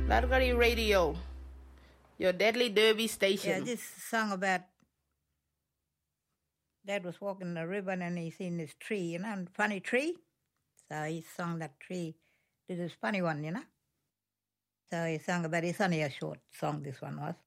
Largari Radio, your deadly derby station. Yeah, this song about Dad was walking the river and he seen this tree, and funny tree. So he sung that tree. This is funny one, So he sung about, it's only a short song, this one was.